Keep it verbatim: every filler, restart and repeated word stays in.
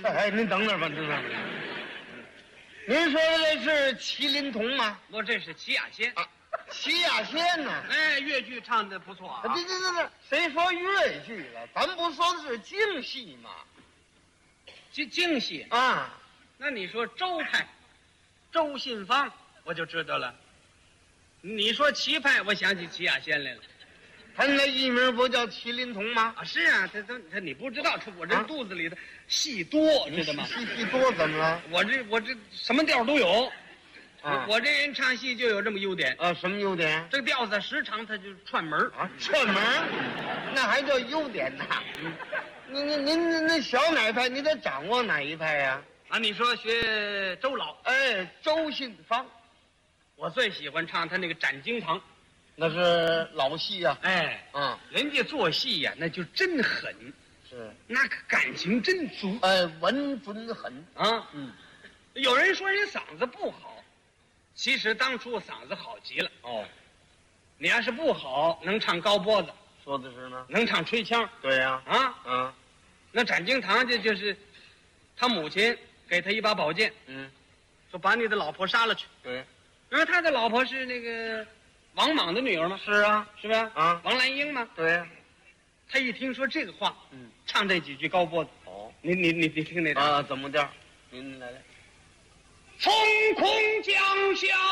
哎，您等等吧，等等。您说的这是麒麟童吗？ 我这是齐雅仙啊，齐雅仙呢？ 哎，越剧唱的不错啊。 这这这这，谁说越剧了？咱不说的是京戏吗？ 京京戏啊， 那你说周派，周信芳，我就知道了。你说齐派，我想起齐雅仙来了。 他那艺名不叫麒麟童吗？ 啊，是啊，他他他，你不知道，我这肚子里的戏多，知道吗？ 戏戏多怎么了？ 我这我这什么调都有。 啊， 我这人唱戏就有这么优点。 啊，什么优点？ 这个调子时常它就串门啊，串门那还叫优点呢。嗯，您您您那小哪派？你得掌握哪一派呀？ 啊，你说学周老， 哎，周信芳， 我最喜欢唱他那个斩经堂， 那是老戏呀。 哎， 嗯， 人家做戏呀，那就真狠， 是， 那个感情真足。 哎，文准狠啊。 嗯， 有人说人嗓子不好，其实当初我嗓子好极了。 哦， 你要是不好，能唱高脖子， 说的是呢。 能唱吹腔。 对呀。 啊， 嗯， 那斩经堂这就是他母亲给他一把宝剑， 嗯， 说把你的老婆杀了去。 对， 因为他的老婆是那个王莽的女儿嘛， 是啊， 是吧？ 啊， 王兰英嘛。 对呀。 他一听说这个话， 嗯， 唱这几句高脖子。 哦， 你你你你听那段啊，怎么调？您来来。 冲空江夏